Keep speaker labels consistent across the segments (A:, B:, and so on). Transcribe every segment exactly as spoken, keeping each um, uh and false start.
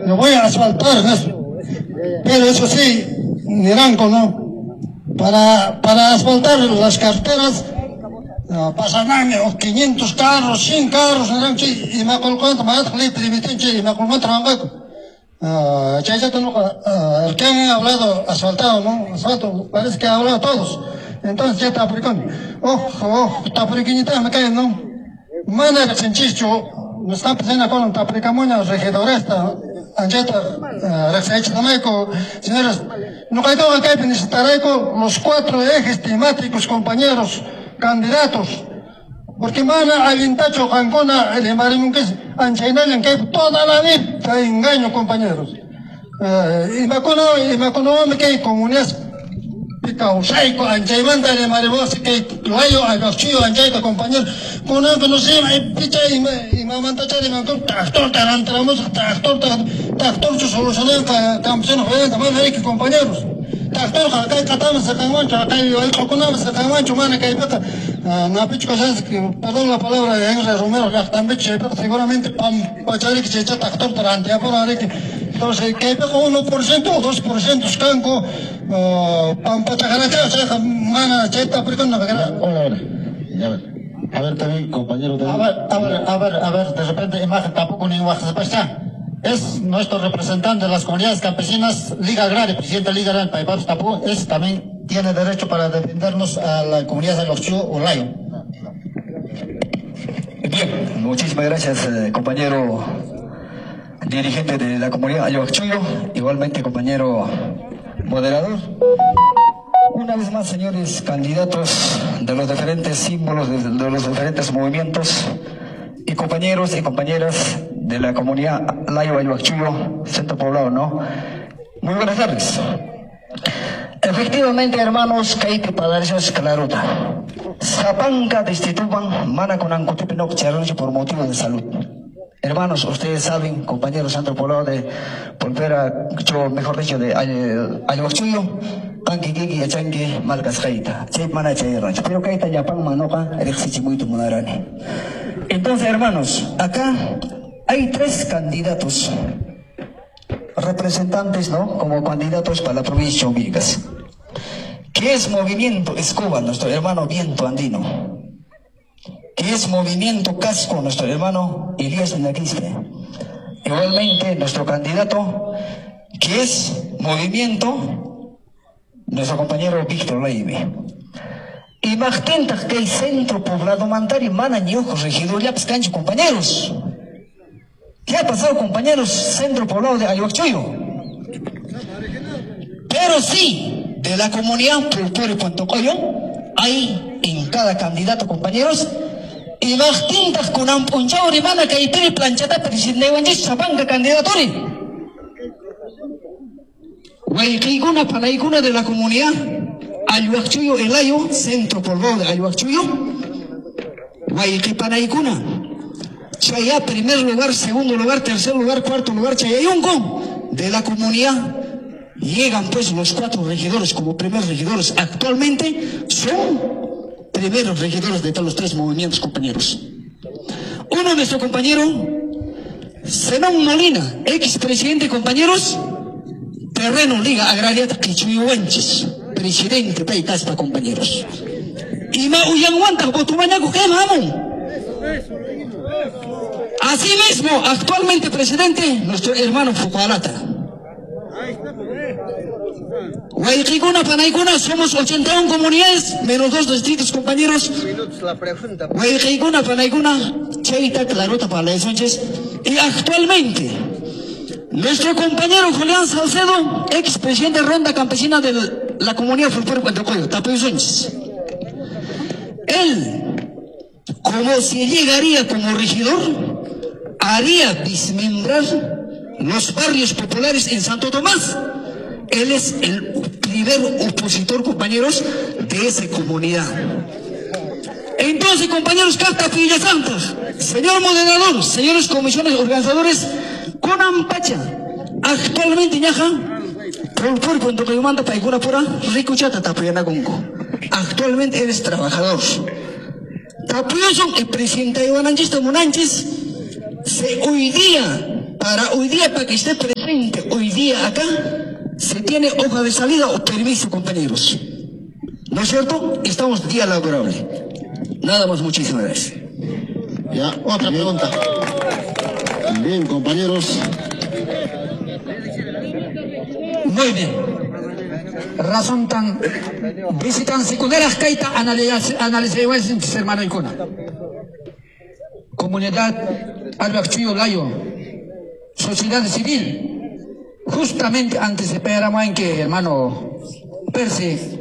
A: yo voy a asfaltar eso. Pero eso sí, Niranco, ¿no? Para, para asfaltar las carreteras, no, pasan años, quinientos carros, cien carros, y me acuerdo me y me acuerdo el que han hablado asfaltado, ¿no? Asfalto, parece que ha hablado todos. Entonces ya está aplicando. Ojo, ojo, está pequeñita, me cae, ¿no? Mana que se enchicho, no está pensando con un tapricamuña, regidoresta, Anjeta, Rexaich Tameco, señores, no hay todo el que necesitará los cuatro ejes temáticos, compañeros, candidatos. Porque mana al intacho Cancona, el Marimunques, Anchainal, en que toda la vida engaño, compañeros. Y me acuerdo, y me acuerdo que comunidades Picausaico, Anchaimanta, el Maribos, que lo hay, a los chicos, Anchaita, compañeros, con algo no sé, picha y me mantacha de manco, tractor, tarantramos, tractor, tractor, su solución, campesinos, también hay que compañeros. Tractor, acá catamos a Canguancho, acá hay coconamos a Canguancho, mana, que hay pata. No, picho, perdón la palabra de Henry Romero, ya también, seguramente, pam, pachari, que se echa tractor, tarantea, por ahora que. Entonces, que hay uno por ciento o dos por ciento, escanco, pam, pachacaratea, o sea, mana, cheta, apricando, que era.
B: Hola, hola. A ver, también, compañero.
A: A ver, a ver, a ver, a ver, de repente, imagen tampoco ni imagen, es nuestro representante de las comunidades campesinas, Liga Agraria, presidente de Liga Agraria, Paipapos Tapú, es también tiene derecho para defendernos a la comunidad de los Chiu Olayo.
C: Bien, muchísimas gracias, eh, compañero dirigente de la comunidad Ayuachuyo, igualmente compañero moderador. Una vez más, señores candidatos de los diferentes símbolos, de, de los diferentes movimientos, y compañeros y compañeras de la comunidad Layo Ayuachuyo, centro poblado, ¿no? Muy buenas tardes. Efectivamente, hermanos, Kaiti Padaricios Clarota. Zapanca destituban mana con Ancutipinoc Charrocho por motivo de salud. Hermanos, ustedes saben, compañeros centro poblado de Polpera, yo, mejor dicho, de Ayuachuyo, Kanki Kiki Yachangi, Malcas Kaita, Chay Mana Chay Rancho. Pero Kaita Yapan Manoka, Erexichi Muito Munarani. Entonces, hermanos, acá hay tres candidatos, representantes, ¿no? Como candidatos para la provincia de Chomilcas. ¿Qué es Movimiento Escoba, nuestro hermano Viento Andino? ¿Qué es Movimiento Casco, nuestro hermano Elías Naquiste? Igualmente, nuestro candidato, que es Movimiento, nuestro compañero Víctor Leive. Y más tentas que hay centro poblado Mantari, mana ni ojos, regidor Yaps Cancho, compañeros. ¿Qué ha pasado, compañeros, centro poblado de Ayuachuyo? Pero sí, de la comunidad Pulpuri y Puantocoyo, hay en cada candidato, compañeros, y más tintas con ampunchao de mana que hay peri planchata presidente de Zapanga candidatori. Huayquiguna panaicuna de la comunidad Ayuachuyo Elayo, centro poblado de Ayuachuyo. Huayquipanaicuna. Chaya, primer lugar, segundo lugar, tercer lugar, cuarto lugar, Chayayunco, de la comunidad. Llegan pues los cuatro regidores como primeros regidores. Actualmente son primeros regidores de todos los tres movimientos, compañeros. Uno, nuestro compañero Zenón Molina, expresidente, compañeros, Terreno Liga Agraria Quichuyuanches, presidente Pay Caspa, compañeros. Y Mauyanguanta, Botumañaco, ¿qué vamos? Asimismo, actualmente presidente, nuestro hermano Fukualata. Huayquiguna, Panaicuna, somos ochenta y una comunidades, menos dos distritos, compañeros. Huayquiguna, Panaicuna, Cheita, Clarota, Palaisunches. Y actualmente, nuestro compañero Julián Salcedo, expresidente de Ronda Campesina de la comunidad Fulpur Puantocoyo, Tapuyusunches. Él, como si llegaría como regidor, haría desmembrar los barrios populares en Santo Tomás. Él es el primer opositor, compañeros, de esa comunidad. Entonces, compañeros, Carta Villa Santa, señor moderador, señores comisiones organizadores, con Ampacha, actualmente ñaja, por por cuando que manda paigura pura, ricuchata tapuyana gongo. Actualmente eres trabajador. Tapuyoson, el presidente de Guananchista Monanches, se hoy día Para hoy día, para que esté presente hoy día acá, se tiene hoja de salida o permiso, compañeros. ¿No es cierto? Estamos día laborable. Nada más, muchísimas gracias.
B: Ya, otra pregunta. Bien, compañeros.
D: Muy bien. Razón tan visitan secundarias kaita analizar hermano Icona. Comunidad Albacchillo Layo, sociedad civil. Justamente antes de esperamos en que hermano Percy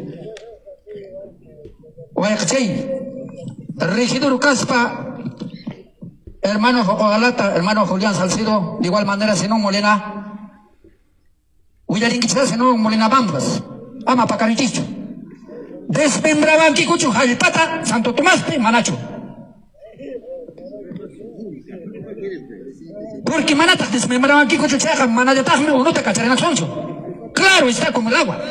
D: Guayachay, regidor Caspa, hermano Focogalata, hermano Julián Salcedo, de igual manera Senón Molina, Huyarinquichá, Senón Molina Bambas, Ama Pacarichicho, desmembraban Kikuchu, Jalipata, Santo Tomás, Manacho. Porque Manata desmembraban Kikuchu, Chaja, Manayatajme, o no te cacharán sonso. Claro, está como el agua.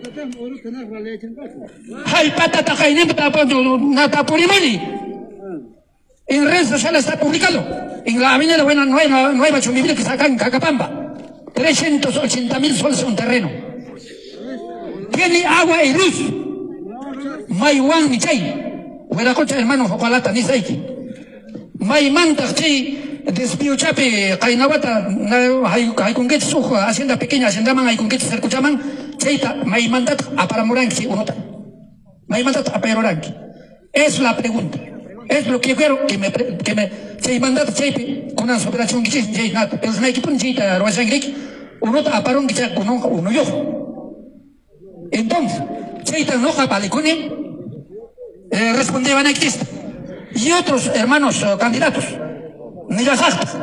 D: Jalipata, Tajainim, Natapurimani. En redes sociales está publicado. En la avenida Buena Nueva, Nueva Chumibili, que está acá en Cacapamba. trescientos ochenta mil soles un terreno. Tiene agua y luz. Mayuan Michay. Hueracocha, hermano, Focolata, ni Saiki. Maymanta, Chay, Despiuchape, Kainawata, Haykunget, Sujo, Hacienda Pequeña, Hacienda Man, Haykunget, Cercuchaman, Chaita, Maymandat, a Paramoranqui, Unota. Maymandat, a Peroranqui. Es la pregunta. Es lo que quiero que me, que me, se mandat chepe con una operación que se hace nada. Pero no hay que poner chita, rosa en grieg, uno aparón que se con uno yo. Entonces, cheita no capale con él, respondeban a existe. Y otros hermanos uh, candidatos, ni las actas.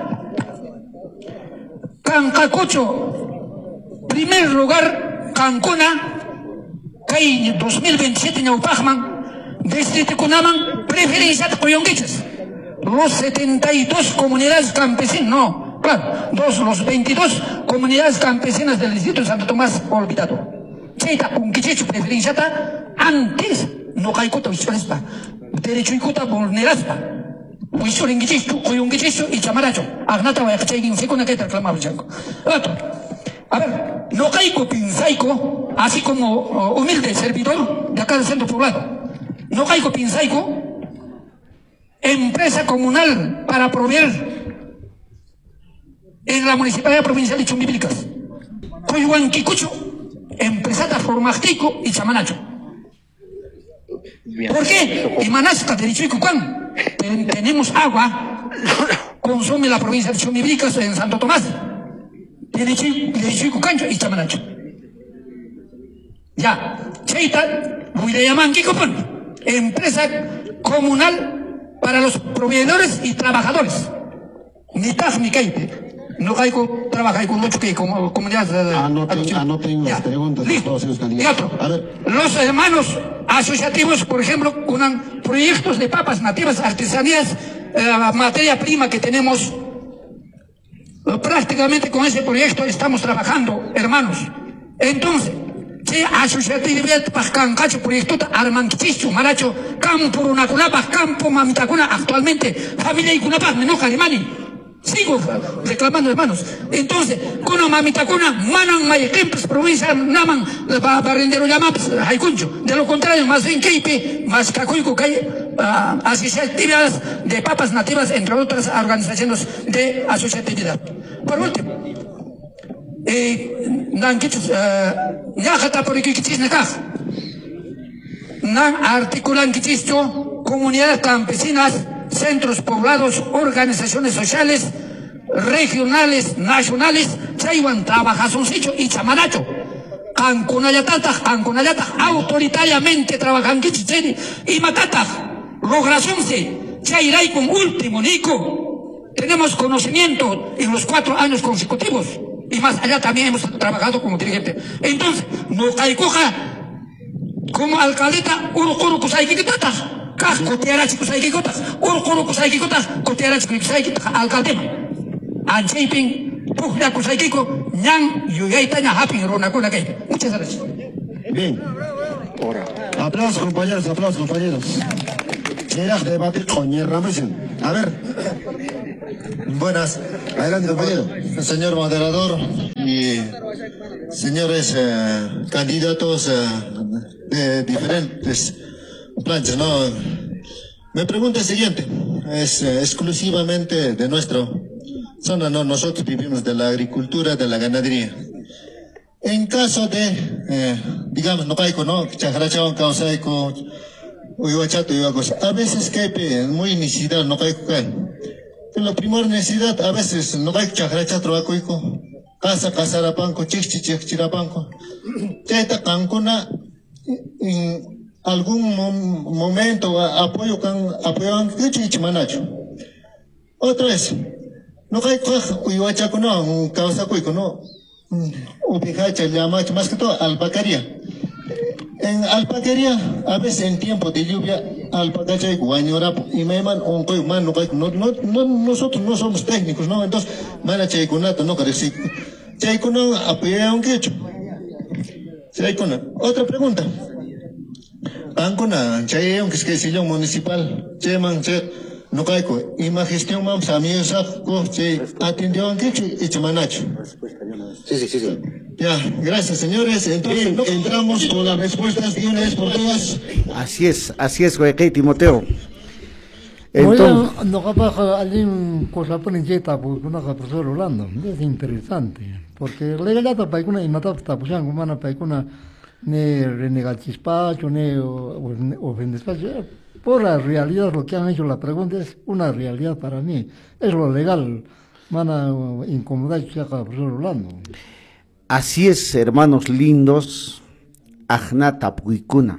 D: Cancacocho, primer lugar, Cancuna, Cay dos mil veintisiete en Aupajman. Desde Tecunaman, preferencia de Coyonguiches. Los setenta y dos comunidades campesinas, no, claro, dos, los veintidós comunidades campesinas del distrito de Santo Tomás olvidado. Cheita, un quichecho preferencia antes, no caicota, vichuanespa, derecho y cuta vulneraspa. Vichuaren quichecho, Coyonguichecho y chamaracho. Agnata va a cachar en seco, una que te reclamaba chanco. Otro. A ver, no caico pinzaico, así como uh, humilde servidor de acá del centro poblado. No caigo Pinsaico, empresa comunal para proveer en la Municipalidad Provincial de Chumbivilcas. Coyhuanquicucho, empresata Formactico y Chamanacho. ¿Por qué? En Manasca, de Richuicucán, ten, tenemos agua, consume la provincia de Chumbivilcas en Santo Tomás, de Richuicucán y Chamanacho. Ya, Cheita, Huideyaman, ¿qué compone? Empresa comunal para los proveedores y trabajadores. Ni taj ni caipe. No caigo, trabaja con mucho que como comunidad.
B: Anoten, anoten las preguntas de todos esos candidatos.
D: A ver. Los hermanos asociativos, por ejemplo, con proyectos de papas nativas, artesanías, eh, materia prima que tenemos. Eh, prácticamente con ese proyecto estamos trabajando, hermanos. Entonces, si asociatividad para cancacho proyecto armanquichicho, maracho, campo una cunapa, campo mamitacuna, actualmente, familia y cunapa, menos carimani. Sigo reclamando, hermanos. Entonces, kuna mamitacuna, manan mayekempes, provincia, naman, barrendero llamaps, haikuncho. De lo contrario, más en Keipe, más cacuico, que asociatividades de papas nativas, entre otras organizaciones de asociatividad. Por último, eh, nan kichus, ñajata por iki kichis nekaj. Nan articulan kichicho, comunidades campesinas, centros poblados, organizaciones sociales, regionales, nacionales, chaywan trabajazoncicho y chamanacho. Cancunayatata, cancunayata, autoritariamente trabajan kichicheri y matata. Lograciónse, chayray con último nico. Tenemos conocimiento en los cuatro años consecutivos. Y más allá también hemos trabajado como dirigente. Entonces, no caicoja como alcaldeta, urukuru kusaikikitas, kaj kotiarachi kusaikikitas, urukuru kusaikikitas, kotiarachi kusaikikitas, alcaldema. Anchipin, pujna kusaikiko, ñan, yuyaita, ñahapin, ronakuna kay. Muchas gracias.
B: Bien. Aplausos, compañeros, aplausos, compañeros. Quieras debatir con Yerramisen.
E: A ver. Buenas.
B: Adelante, compañero.
E: Señor moderador y señores eh, candidatos eh, de diferentes planchas, ¿no? Me pregunta el siguiente. Es eh, exclusivamente de nuestro zona, ¿no? Nosotros vivimos de la agricultura, de la ganadería. En caso de, eh, digamos, no caigo, ¿no? Chajarachawan, causaico, uyuachato, uyuacos. A veces que muy necesidad, no caigo, cae. La primera necesidad, a veces no caigo chajarachato, uyuacoico. Casa, casarapanco, chichichich, chirapanco. Chaita, cancuna, en algún mom momento, apoyo, can, apoyo, chichimanacho. Otra vez, no caigo, uyuachaco, no, causacoico, no. Upicacha, llamacho, más que todo alpacaría. En alpacaría, a veces en tiempo de lluvia, alpacacha y guañorapo, y me llaman un coyo man, no, no, no, nosotros no somos técnicos, ¿no? Entonces, mana chaycunata, no careci. Chaycuna, apoya un quecho. Chaycuna. Otra pregunta. Pancuna, chay, aunque es que es el municipal, chayman, chay, no caico, y ma gestión, mam, samio, saco, chay, atendió un quecho y chamanacho.
B: Sí, sí, sí, sí.
E: Ya, gracias señores. Entonces Bien, entramos con las respuestas de una vez por todas.
F: Así es, así es, güey, Timoteo.
G: Entonces, no capaz alguien cosa ponen jeta por una profesora Holanda, es interesante, porque le gata para una y matar esta posición como una para una ne renegar chispacho, ne ofendespacho. Por la realidad lo que han hecho la pregunta es una realidad para mí, es lo legal. Mana incomodar a profesor Holanda.
F: Así es, hermanos lindos, Ajnata Puicuna.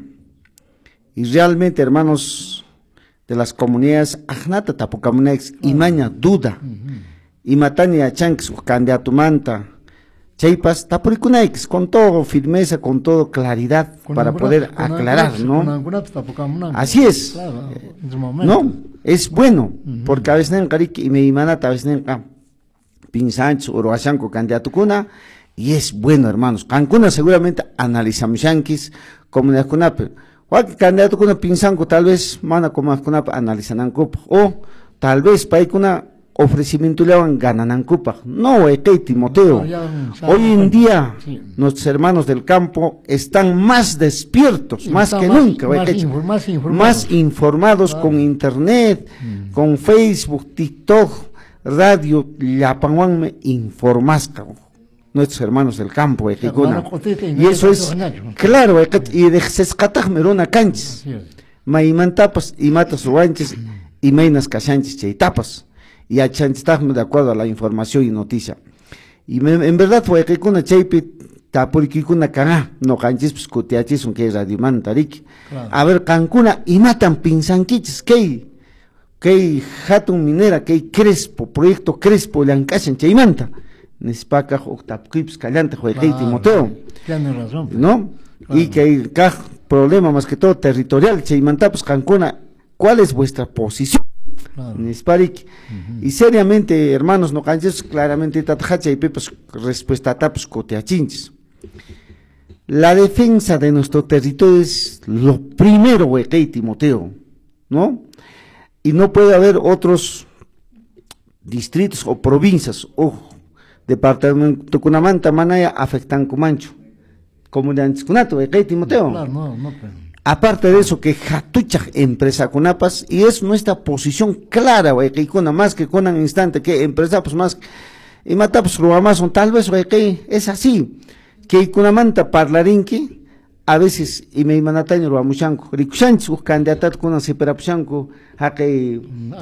F: Y realmente, hermanos de las comunidades, Ajnata Tapucamunex, Imaña duda, y Matania Chanx, Candidatumanta, Chaipas, Tapuricunex, con todo firmeza, con todo claridad, con para poder aclarar, ¿no? Así es, claro, ¿no? Es bueno, uh-huh. Porque a veces en Carique y me imanata, a veces en Pinsancho, Oroachanco, Candidatukuna, y es bueno, hermanos. Cancuna seguramente analizamos yanquis, comunidad Cunape. O que candidato con Pinsanco, tal vez, mana como Cunape analizan Ancupa. O tal vez, para una ofrecimiento le van ganan Ancupa. No, Eke Timoteo. No, ya, hoy en día, sí. Nuestros hermanos del campo están más despiertos, sí, más que más, nunca. Más, infor más informados, más informados claro. Con internet, mm. Con Facebook, TikTok, radio, Yapanguanme, informasca. Nuestros hermanos del campo, eh, y eso es, claro, eh, y de Sescatag Merona Canchis, Maimantapas y Matas Ruanches y Meinas Cachanchis Cheitapas, y a Chanchitag de acuerdo a la información y noticia. Y me, en verdad fue que con Cheipi, Tapurikuna Cana, no Canchis, pues Cutiachis, un que es Radio Mantarik. A ver, Cancuna y matan Pinsanquiches, que que Hatun Minera, que Crespo, proyecto Crespo, Lancachan Cheimanta. Nispaca octapquips callante jueguei Timoteo,
G: tiene razón,
F: ¿no? Claro. Y que el problema más que todo territorial, Cheimantapos Cancuna, ¿cuál es vuestra posición? Claro. Nisparik, uh-huh. Y seriamente, hermanos, no canches claramente tatjacha y pepos respuesta a tapos coteachinches. La defensa de nuestro territorio es lo primero, jueguei Timoteo, ¿no? Y no puede haber otros distritos o provincias, ojo. Departamento Cunamanta, Manaya, afectan Cumancho. Comunidad Cunato, ¿eh, Timoteo? Claro, no, no, pero... Aparte de eso, que Jatucha empresa Cunapas, y es nuestra posición clara, güey, que con más que con un instante, que empresa, pues más, y mata, pues lo más son tal vez, güey, que es así, que Cunamanta parlarinque, a veces, y me manataño lo amuchanco, Ricushancho, candidato con una separapuchanco, a que,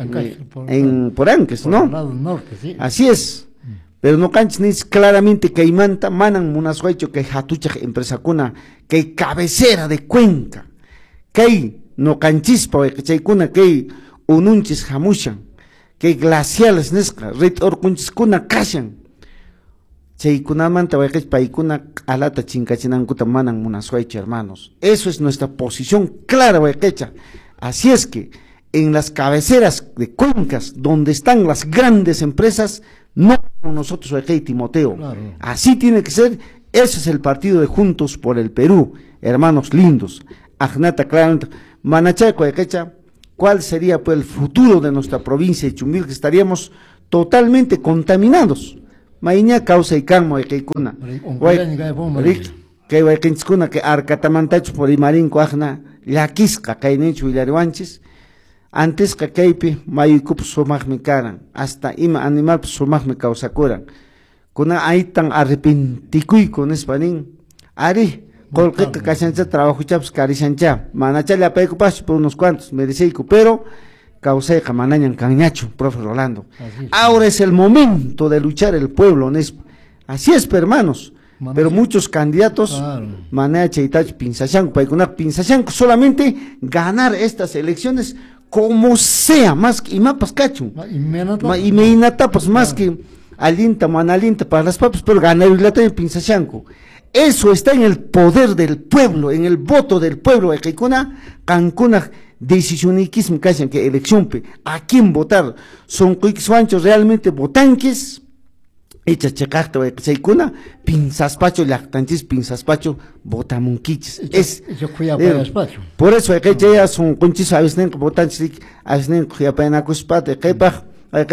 F: en Poranques, ¿no? Norte, sí. Así es. Pero no canches claramente que imanta manan munasuecho que hatucha empresa cuna que cabecera de Cuenca que no canchispa que chaykuna que ununchis jamushan que glaciales nesca rit orkunchis kuna kashan chaykuna manta que paykuna alata chinkachinankuta manan munasuecho, hermanos. Eso es nuestra posición clara, huequecha. Así es que en las cabeceras de cuencas donde están las grandes empresas, no nosotros, aquí Timoteo, claro. Así tiene que ser. Ese es el partido de Juntos por el Perú, hermanos lindos. Ajnata claramente, Manachaco, Equecha, ¿cuál sería pues el futuro de nuestra provincia de Chumbil? Que estaríamos totalmente contaminados. Maña causa y calmo de Keikuna. Que Keikuna que arcatamantacho por Imarín Coajna, la quisca Kainichu y Lariwanchis. Antes que Keipi, Mayukup Sumag me caran, hasta ima animal Sumag me causa curan. Kuna ahí tan arrepenticuy con espanín. Ari, colqueca cachancha trabajo chaps carichancha. Manacha le apego paso por unos cuantos, merecico, pero causé camanañan cañacho, profe Rolando. Ahora es el momento de luchar el pueblo, así es, hermanos. Pero muchos candidatos, claro. Manea Cheitach Pinzachanco, Paikuna Pinzachanco, solamente ganar estas elecciones como sea, más que, y mapas cacho, y me inatapas más que alinta, manalinta para las papas, pero ganar y la Pinzachanco. Eso está en el poder del pueblo, en el voto del pueblo de Caicuna, Cancuna, decisioniquismo que hacen que elección, a quién votar, son cuixuanchos realmente votanques, echa checacta de Caicuna, pinzaspacho, lactanchis, pinzaspacho, botamunquiches. Es, eh, por eso, que ya son conchis a veces votantes, a veces ya pena cuspate, que pa,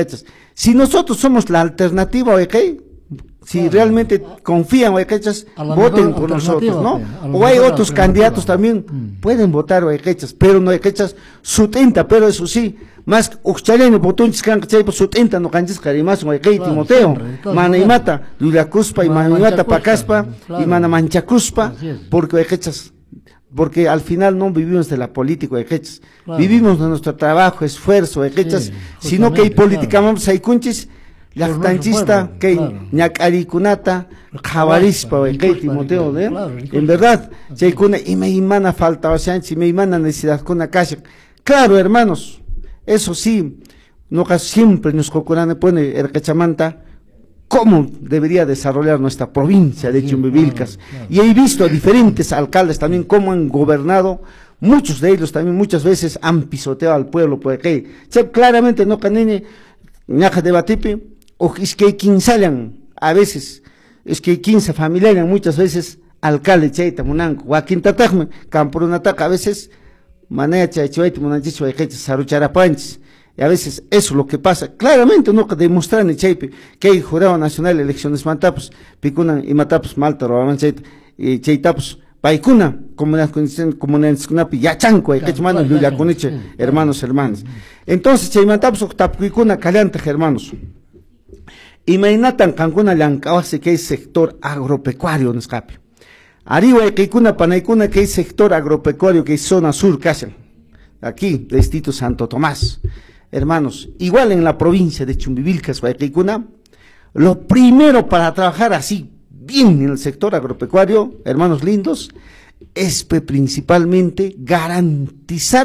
F: si nosotros somos la alternativa, ¿ok? Si realmente confían, huequechas, voten por nosotros, ¿no? O hay otros candidatos también, mm. pueden votar, huequechas, pero no huequechas, sutenta, pero eso sí, más uchalene, botunchis, can, sutenta, no canchis, carimas, huequei, Timoteo, mana y mata, Lulacuspa, y mana y mata, Pacaspa, y mana manchacuspa, porque huequechas, porque al final no vivimos de la política, huequechas, vivimos de nuestro trabajo, esfuerzo, huequechas, sino que hay política, vamos a cunchis, lactanchista que ñacaricunata jabarispa que Timoteo de en verdad cheicuna y me imana falta o sea si me imana necesidad con la casa. Claro, hermanos, eso sí, no siempre nos cocuran pone el cachamanta cómo debería desarrollar nuestra provincia de Chumbivilcas, y he visto a diferentes alcaldes también cómo han gobernado. Muchos de ellos también muchas veces han pisoteado al pueblo, porque claramente no canene ñaja de batipe. O es que quinzalan, a veces, es que quince familiares, muchas veces, alcalde chaita munanco, Joaquín Tatajme, Campurunataca, a veces, manea chaichuaita munanchicho, sarucharapanchis, y a veces eso es lo que pasa. Claramente no demostrar en chaipe, que hay jurado nacional de elecciones mantapos, picunan y matapos malta, robamanchaita, y chaitapos, paikuna, comunidad comunidad yachanco, y quechmano, luyaconiche, hermanos, hermanos. Entonces, chaimantapos, octapicuna, caliente, hermanos. Y mainatan Cancuna Lancawase que es sector agropecuario en escape. Arriba de Keikuna Panaicuna que es sector agropecuario que es zona sur casi. Aquí, distrito Santo Tomás. Hermanos, igual en la provincia de Chumbivilcas, Keikuna, lo primero para trabajar así bien en el sector agropecuario, hermanos lindos, es principalmente garantizar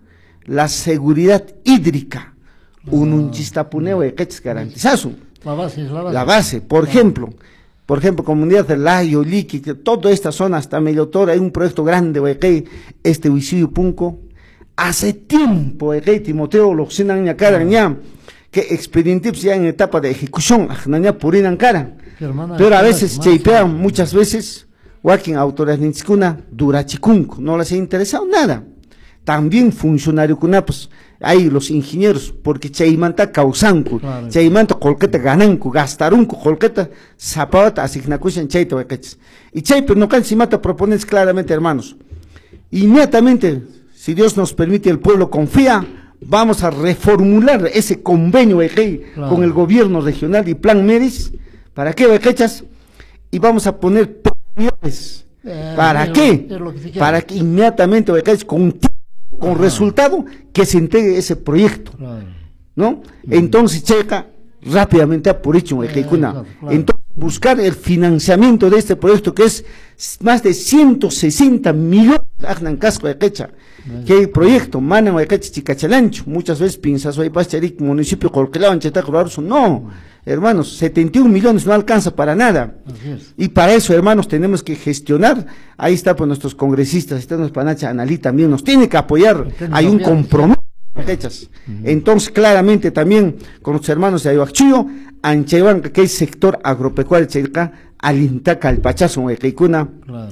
F: la seguridad hídrica. Un un chistapuneo de que es garantizado.
G: La base es la base.
F: La base, por ejemplo, por ejemplo, comunidad de Layo, Liqui, que toda esta zona hasta Mellotora, hay un proyecto grande, huequei, este Huisiyo Punco, hace tiempo, huequei, Timoteo, lo que ya caran ya, que expedientes ya en etapa de ejecución, ya purinan caran, pero a veces, cheipean, muchas veces, huaquín autoridades ninchicuna, durachicunco, no les ha interesado nada. También funcionario cunapos, hay los ingenieros, porque chaimanta causanco, claro. Chaimanta colqueta gananco, gastarunco, colqueta zapata, asignacuchan chaito, y chaipe no calcimata propones claramente, hermanos. Inmediatamente, si Dios nos permite, el pueblo confía, vamos a reformular ese convenio, claro, con el gobierno regional y Plan Meris, ¿para qué, bequechas? Y vamos a poner prioridades. Eh, ¿Para qué? Que Para que inmediatamente, bequechas, con con Ajá. resultado que se entregue ese proyecto, claro, ¿no? Entonces checa rápidamente a por hecho, eh, claro, claro. Entonces buscar el financiamiento de este proyecto que es más de ciento sesenta millones de casco de quecha, que el proyecto mana de quecha chicachalancho, muchas veces piensas hoy pacharic municipio colquelao chetac no, hermanos, setenta y un millones no alcanza para nada. Y para eso, hermanos, tenemos que gestionar. Ahí está pues nuestros congresistas, está nuestra panacha Analí también nos tiene que apoyar. Hay un compromiso. Fechas. Entonces, claramente también con los hermanos de Ayuachillo, Anchayban, que hay sector agropecuario, Chelca, Alintaca, el Pachazo, Ekeikuna, claro,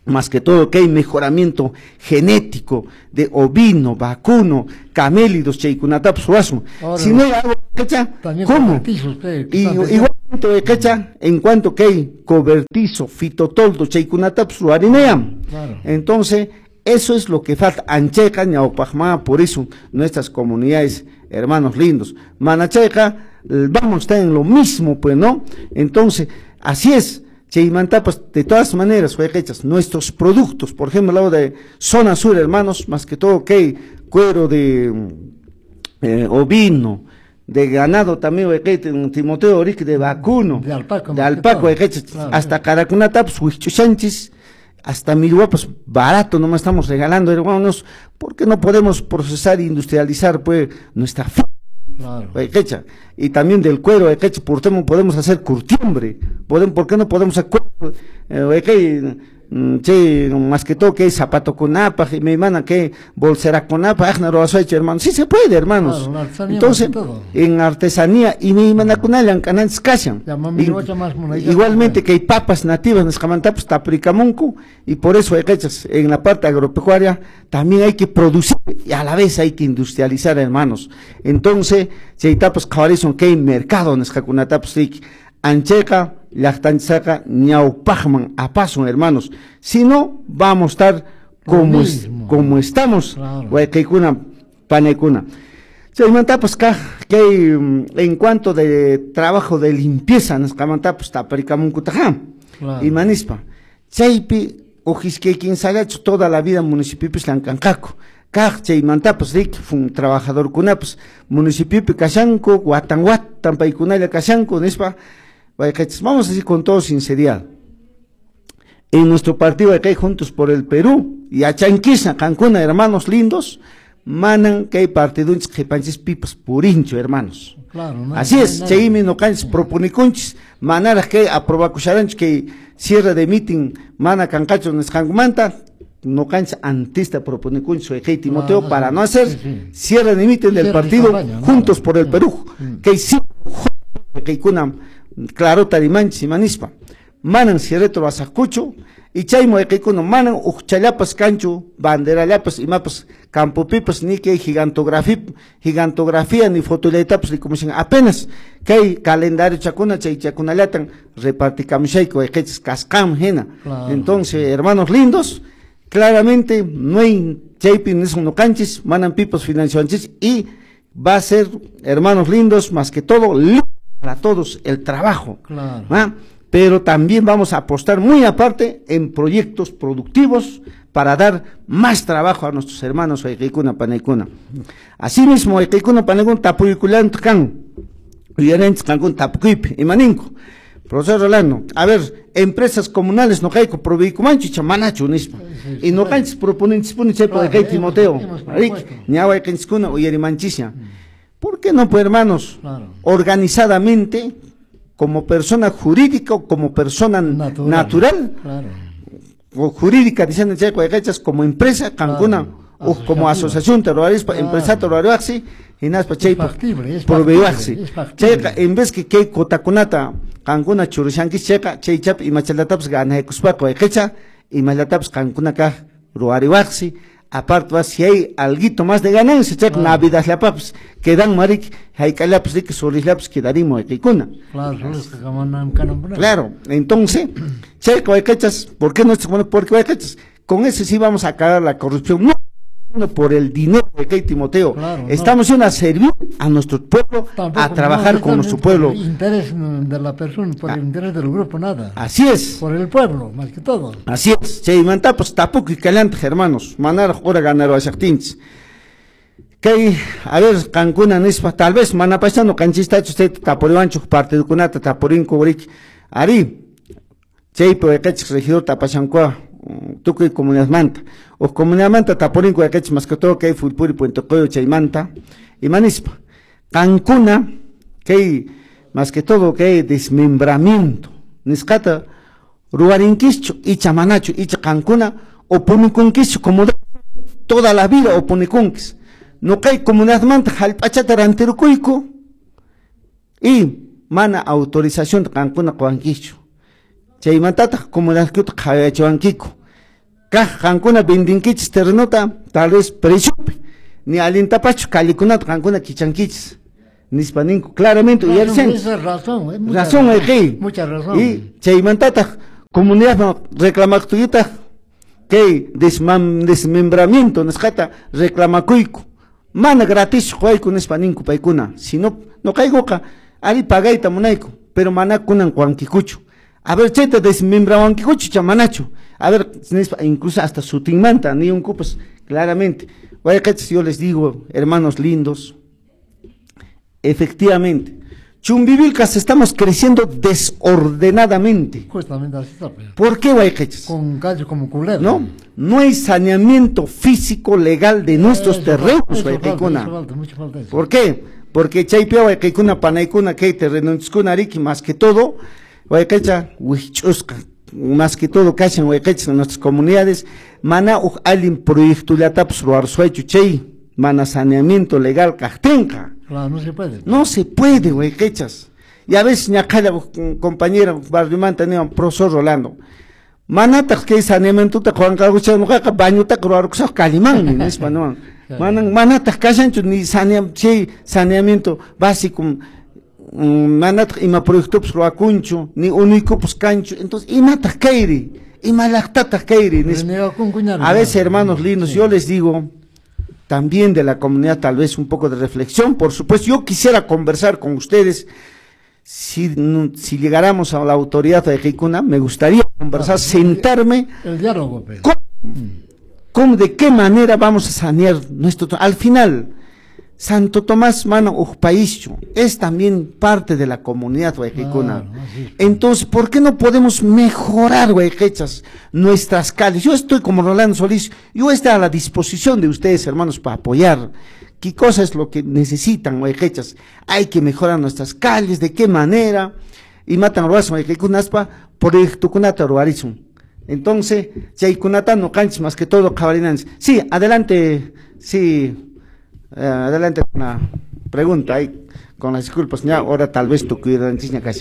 F: más que todo que hay mejoramiento genético de ovino, vacuno, camélidos, cheikunatap suasu. Si no hay algo, ¿cacha? ¿Cómo? Y, igualmente, ¿cacha? En cuanto que hay cobertizo, fitotoldo, cheikunatap suarineam. Entonces, eso es lo que falta. Ancheca, ñaupajma, por eso nuestras comunidades, hermanos lindos. Manacheca, vamos a estar en lo mismo, pues, ¿no? Entonces, así es. Cheimanta, pues, de todas maneras, nuestros productos, por ejemplo, al lado de zona sur, hermanos, más que todo que hay cuero de eh, ovino, de ganado también, Timoteo Oric, de vacuno, de alpaco, de alpaco, claro, hasta Caracunata, pues, huichuchanchis, hasta Mirua, pues, barato, nomás estamos regalando, hermanos, porque no podemos procesar e industrializar, pues, nuestra fruta. Claro. Y también del cuero, ¿por qué no podemos hacer curtiembre? ¿Por qué no podemos hacer cuero? Eh, che, más que todo que hay zapato con apa, y me manda que bolsera con apa, hermano, sí se puede, hermanos. Claro, entonces, en artesanía, y me manda con él, en canales cashan. Igualmente que hay papas nativas en Escamantapos, Tapricamuncu, y por eso en la parte agropecuaria también hay que producir y a la vez hay que industrializar, hermanos. Entonces, si hay tapas cabarizon que hay mercado en Escacunatapos, ancheca, lactanzaca, ñaupajman, a paso, hermanos. Si no, vamos a estar como, es, como estamos, huaycaicuna, claro. Panecuna. Pues, que hay, en cuanto de trabajo de limpieza, en Escamantapos, Taparicamuncutajá, y Manispa, Chaypi, Ojisque, quien se ha hecho toda la vida municipio Lancancaco. Chay Mantapos, fue un trabajador cunapos, municipio Cashanco, Guatanguat, Tampaikunaya Cashanco, Nespa. Vamos a decir con todo sinceridad. En nuestro partido de que hay Juntos por el Perú y a Chanquisa, Cancún, hermanos lindos, manan que hay partido que panches pipas purincho, hermanos. Claro, no, así es, Cheimi no canches proponiconchis, manara que aprobacucharanch que cierre de meeting, mana cancacho en escangumanta, no cancha antista proponiconchis o que Timoteo claro, para no hacer sí, sí. cierre de meeting del partido campaña, Juntos no, por el sí, Perú, sí. que hay sí, que hay kuna claro, tarimanchi y manispa. Manan cierreto lo asacucho, y chaymo de que cuno manan uchalapas cancho, banderallapas y mapas, campopipas, ni que hay gigantografía, gigantografía, ni fotoletapas, ni como dicen, apenas que hay calendario chacuna, chay chacunalatan, reparticamshayco, de que es cascam, jena. Claro. Entonces, hermanos lindos, claramente no hay chaypin, no canchis, manan pipos financianchis, y va a ser, hermanos lindos, más que todo, para todos el trabajo, claro. ¿Ah? Pero también vamos a apostar muy aparte en proyectos productivos para dar más trabajo a nuestros hermanos Equicuna Paneicuna. Asimismo, Equicuna Paneicuna Tapuiculan Tcan, Villarens Cancún Tapuquip y Maninco. Profesor Rolando, a ver, empresas comunales no caico provicumanchi chamanacho nispa. Y no canches proponentes punichepo de Kei Timoteo. Ñawa Equicuna o Yerimanchicia. ¿Por qué no, pues, hermanos, claro. organizadamente, como persona jurídica o como persona natural, natural claro. o jurídica, diciendo como empresa, Cancuna, claro. o como asociación terrorista, claro. empresa terrorista, y nada, es factible, es factible, en vez que que Cotacunata, Cancuna, Churushanquis, Checa, Cheichap y Machalataps, Gana, Cuspaco, Equecha, y Machalataps, Cancuna, Ruariwaxi. Aparte, si hay alguito más de ganancia, check, claro. Navidad la paps, que dan maric, hay calaps de que sobre laps que darimos de Kikuna. Claro, claro, entonces, check, cachas, ¿por qué no se pone? Porque cachas, con eso sí vamos a acabar la corrupción, no por el dinero de Kei Timoteo, claro, estamos no. en a servir a nuestro pueblo, tampoco, a trabajar no, con nuestro pueblo.
G: Por el interés de la persona, por ah, el interés del grupo, nada.
F: Así es.
G: Por el pueblo, más que todo.
F: Así es. Se manta pues tapuco y calante, hermanos. Manar ahora ganar a Shactins. Que a ver, Cancún, Anispa, tal vez, manapachano, canchista, usted taporivancho, parte de Cunata, taporín, cobric, Ari, Cheipo, de Cachis, regidor, tapachancoa. Tuco y comunidad manta, o comunidad manta taporinco de que más que todo que hay Fulpuri, Puente Coyo, Chaymanta y Manispa. Cancuna, que hay más que todo que hay desmembramiento. Niscata, Ruarinquicho y Chamanacho y Cancuna, o Puniconquicho, como toda la vida, o Puniconquis. No que hay comunidad manta, Jalpachataranterucuico y mana autorización de Cancuna Coanquicho. Chaymantata, comunidad que Chayanquico. Kaj Hankuna Bindinkichis terrenota, tal vez prechupe, ni alintapacho, calikunat Hankuna Kichankichis. Nispaninku, claramente, y el sen.
G: Razón, eh, mucha
F: Razón,
G: razón,
F: eh,
G: mucha razón.
F: Y Chaimantata, comunidad reclamactuyuta, que desmam, desmembramiento, nescata, reclamacuico. Mana gratis, juay con Nispaninku, paikuna. Si no, no caigo acá, ali pagaita monaico, pero mana kunan cuanquicucho. A ver, cheta desmembramanquicucho, chamanacho. A ver, incluso hasta su timanta, ni un cupas, claramente. Vaya que yo les digo, hermanos lindos, efectivamente, Chumbivilcas estamos creciendo desordenadamente.
G: Justamente así está. Pero.
F: ¿Por qué, Guayquechas?
G: Con calles como culero.
F: No, no hay saneamiento físico legal de nuestros
G: eso,
F: terrenos,
G: Guayquechuna.
F: ¿Por qué? Porque Chaypia, Guayquechuna, Panaicuna, que terrenos Ariki, más que todo, Guayquecha, Huichusca, más que todo, cachan Guayquechas en nuestras comunidades, mana uj alin proyecto le ataps ruarsuechu chay, mana saneamiento legal cajtenca.
G: Claro, no se puede.
F: No se puede, güey, quechas. Y a veces, ña cada compañero, barrio tenía un profesor Rolando. Manatas que saneamiento te Juan Carlos no caca baño te croar que calimán en español. Manan manatas casancho ni saneamiento, saneamiento básico. Manat ima proyecto pues roacuncho ni único pues cancho. Entonces, imata kairi, imalactata kairi. A veces, hermanos lindos, yo les digo, también de la comunidad, tal vez un poco de reflexión, por supuesto. Yo quisiera conversar con ustedes, si, si llegáramos a la autoridad de Jicuna, me gustaría conversar, ah, sentarme.
G: El diálogo, pero.
F: ¿Cómo, cómo, de qué manera vamos a sanear nuestro... Al final, Santo Tomás Mano Ujpaíscho es también parte de la comunidad huayquicuna. Ah, sí. Entonces, ¿por qué no podemos mejorar, huayquechas, nuestras calles? Yo estoy como Rolando Solís, yo estoy a la disposición de ustedes, hermanos, para apoyar. ¿Qué cosa es lo que necesitan, huayquechas? Hay que mejorar nuestras calles, ¿de qué manera? Y matan roas huayquicunaspa por el tucunata ruarizum. Entonces, chaycunata no canches más que todo cabarinans. Sí, adelante, sí. Uh, adelante con la pregunta ahí, con las disculpas, ya, ahora tal vez tu cuidado casi.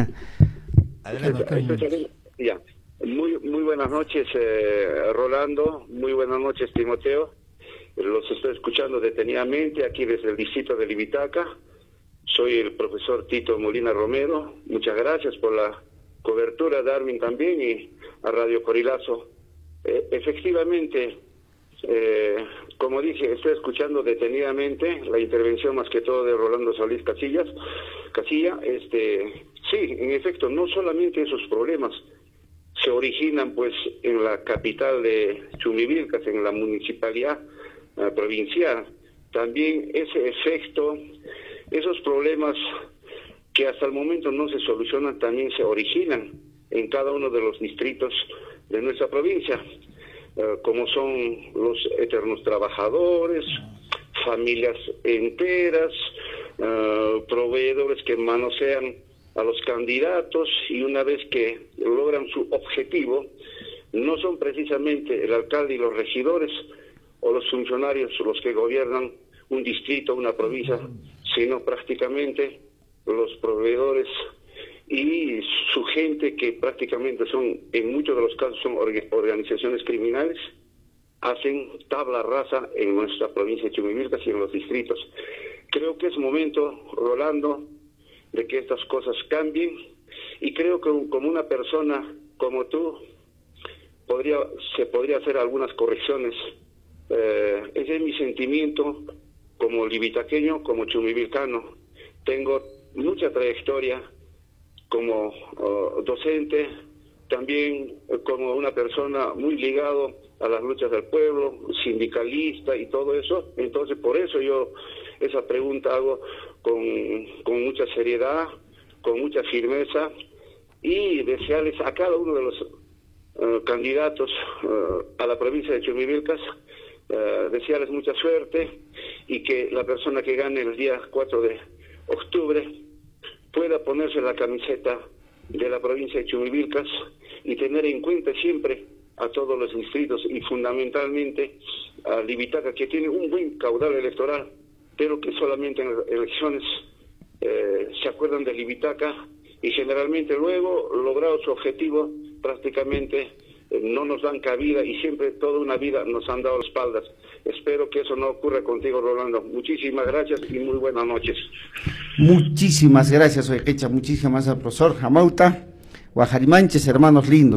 H: Adelante. Ya. Muy, muy buenas noches, eh, Rolando, muy buenas noches, Timoteo. Los estoy escuchando detenidamente aquí desde el distrito de Libitaca. Soy el profesor Tito Molina Romero. Muchas gracias por la cobertura, Darwin también, y a Radio Corilazo. Eh, efectivamente, Eh, como dije, estoy escuchando detenidamente la intervención más que todo de Rolando Solís Casillas, Casilla, este, sí, en efecto, no solamente esos problemas se originan pues en la capital de Chumbivilcas, en la municipalidad uh, provincial, también ese efecto, esos problemas que hasta el momento no se solucionan, también se originan en cada uno de los distritos de nuestra provincia. Uh, como son los eternos trabajadores, familias enteras, uh, proveedores que manosean a los candidatos, y una vez que logran su objetivo, no son precisamente el alcalde y los regidores o los funcionarios los que gobiernan un distrito, una provincia, sino prácticamente los proveedores y su gente, que prácticamente son, en muchos de los casos, son organizaciones criminales, hacen tabla rasa en nuestra provincia de Chumbivilcas y en los distritos. Creo que es momento, Rolando, de que estas cosas cambien, y creo que como una persona como tú, podría, se podría hacer algunas correcciones. Eh, ese es mi sentimiento como libitaqueño, como chumbivilcano. Tengo mucha trayectoria como uh, docente, también uh, como una persona muy ligado a las luchas del pueblo, sindicalista y todo eso. Entonces, por eso yo esa pregunta hago con, con mucha seriedad, con mucha firmeza, y desearles a cada uno de los uh, candidatos uh, a la provincia de Chumbivilcas, uh, desearles mucha suerte, y que la persona que gane el día cuatro de octubre pueda ponerse la camiseta de la provincia de Chumbivilcas y tener en cuenta siempre a todos los distritos, y fundamentalmente a Libitaca, que tiene un buen caudal electoral, pero que solamente en las elecciones eh, se acuerdan de Libitaca, y generalmente luego, logrado su objetivo, prácticamente eh, no nos dan cabida y siempre toda una vida nos han dado espaldas. Espero que eso no ocurra contigo, Rolando. Muchísimas gracias y muy buenas noches.
F: Muchísimas gracias, Oequecha, muchísimas gracias, profesor Jamauta, Guajarimanches, hermanos lindos.